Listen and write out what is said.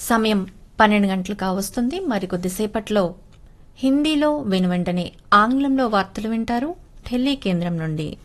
సమయం 12 గంటలు కావస్తుంది. మరికొద్దిసేపట్లో హిందీలో వెనువెంటనే ఆంగ్లంలో వార్తలు వింటారు ఢిల్లీ కేంద్రం నుండి.